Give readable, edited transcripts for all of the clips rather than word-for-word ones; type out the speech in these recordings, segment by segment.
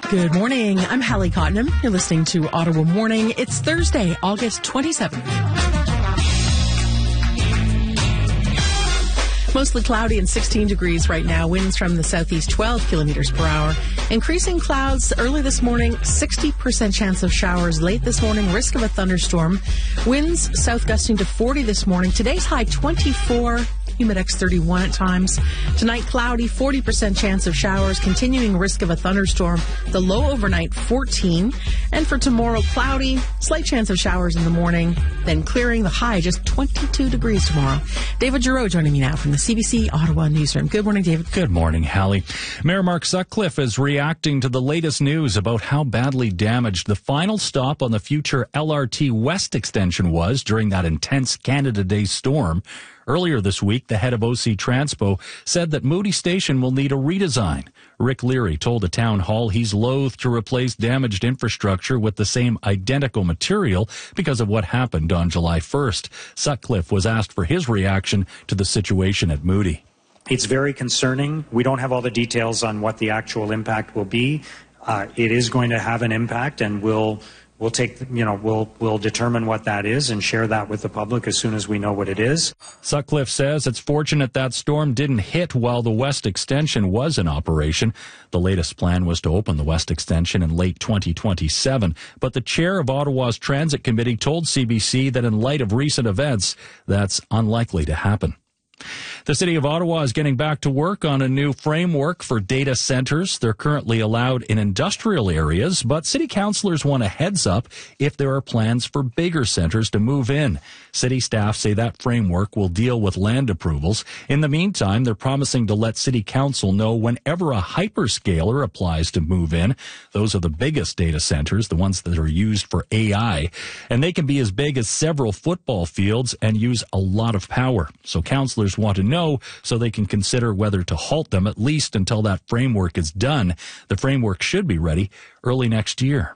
Good morning. I'm Hallie Cottenham. You're listening to Ottawa Morning. It's Thursday, August 27th. Mostly cloudy and 16 degrees right now. Winds from the southeast 12 kilometers per hour. Increasing clouds early this morning. 60% chance of showers late this morning. Risk of a thunderstorm. Winds south gusting to 40 this morning. Today's high 24. Humidex 31 at times. Tonight, cloudy, 40% chance of showers, continuing risk of a thunderstorm. The low overnight, 14. And for tomorrow, cloudy, slight chance of showers in the morning, then clearing, the high just 22 degrees tomorrow. David Giroux joining me now from the CBC Ottawa newsroom. Good morning, David. Good morning, Hallie. Mayor Mark Sutcliffe is reacting to the latest news about how badly damaged the final stop on the future LRT West extension was during that intense Canada Day storm. Earlier this week, the head of OC Transpo said that Moody Station will need a redesign. Rick Leary told a town hall he's loath to replace damaged infrastructure with the same identical material because of what happened on July 1st. Sutcliffe was asked for his reaction to the situation at Moody. It's very concerning. We don't have all the details on what the actual impact will be. It is going to have an impact, and we'll determine what that is and share that with the public as soon as we know what it is. Sutcliffe says it's fortunate that storm didn't hit while the West Extension was in operation. The latest plan was to open the West Extension in late 2027, but the chair of Ottawa's Transit Committee told CBC that in light of recent events, that's unlikely to happen. The City of Ottawa is getting back to work on a new framework for data centers. They're currently allowed in industrial areas, but city councillors want a heads up if there are plans for bigger centers to move in. City staff say that framework will deal with land approvals. In the meantime, they're promising to let City Council know whenever a hyperscaler applies to move in. Those are the biggest data centers, the ones that are used for AI, and they can be as big as several football fields and use a lot of power. So councillors want to know so they can consider whether to halt them, at least until that framework is done. The framework should be ready early next year.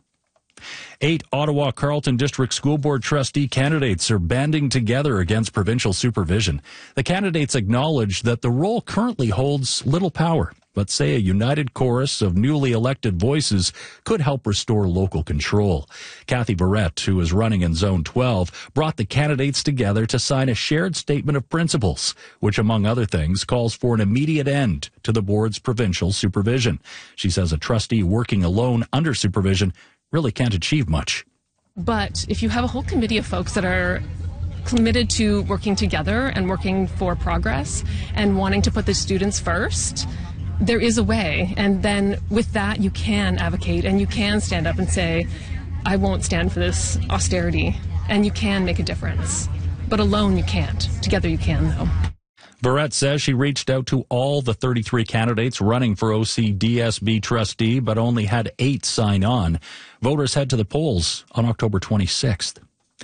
8 Ottawa Carleton District School Board trustee candidates are banding together against provincial supervision. The candidates acknowledge that the role currently holds little power, but say a united chorus of newly elected voices could help restore local control. Kathy Barrett, who is running in Zone 12, brought the candidates together to sign a shared statement of principles, which, among other things, calls for an immediate end to the board's provincial supervision. She says a trustee working alone under supervision really can't achieve much. But if you have a whole committee of folks that are committed to working together and working for progress and wanting to put the students first, there is a way. And then with that, you can advocate and you can stand up and say, I won't stand for this austerity. And you can make a difference. But alone, you can't. Together, you can, though. Barrett says she reached out to all the 33 candidates running for OCDSB trustee, but only had 8 sign on. Voters head to the polls on October 26th.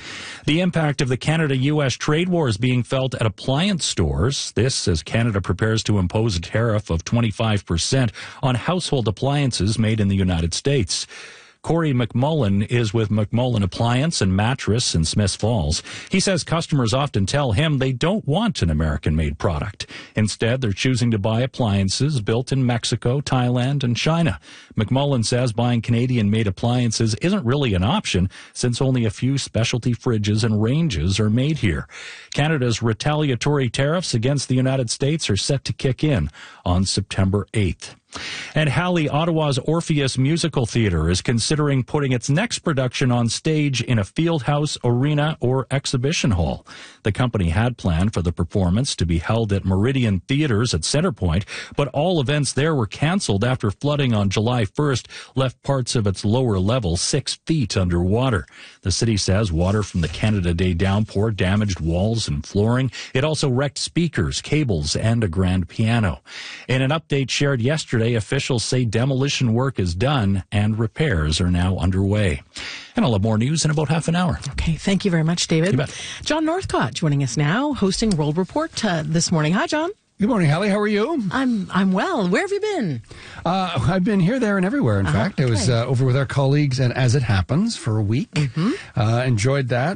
The impact of the Canada-U.S. trade war is being felt at appliance stores. This as Canada prepares to impose a tariff of 25% on household appliances made in the United States. Corey McMullen is with McMullen Appliance and Mattress in Smiths Falls. He says customers often tell him they don't want an American-made product. Instead, they're choosing to buy appliances built in Mexico, Thailand, and China. McMullen says buying Canadian-made appliances isn't really an option since only a few specialty fridges and ranges are made here. Canada's retaliatory tariffs against the United States are set to kick in on September 8th. And Hallie, Ottawa's Orpheus Musical Theatre is considering putting its next production on stage in a field house, arena, or exhibition hall. The company had planned for the performance to be held at Meridian Theatres at Centrepoint, but all events there were canceled after flooding on July 1st left parts of its lower level 6 feet underwater. The city says water from the Canada Day downpour damaged walls and flooring. It also wrecked speakers, cables, and a grand piano. In an update shared yesterday, officials say demolition work is done and repairs are now underway. And I'll have more news in about half an hour. Okay, thank you very much, David. You bet. John Northcott joining us now, hosting World Report this morning. Hi, John. Good morning, Hallie. How are you? I'm well. Where have you been? I've been here, there, and everywhere. In fact, I was over with our colleagues, and as it happens, for a week. Enjoyed that.